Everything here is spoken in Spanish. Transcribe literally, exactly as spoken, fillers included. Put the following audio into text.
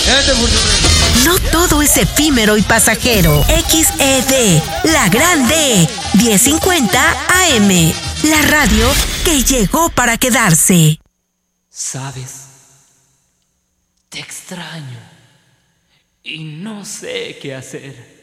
No todo es efímero y pasajero. X E D, la gran D, diez cincuenta A M. La radio que llegó para quedarse. ¿Sabes? Te extraño y no sé qué hacer.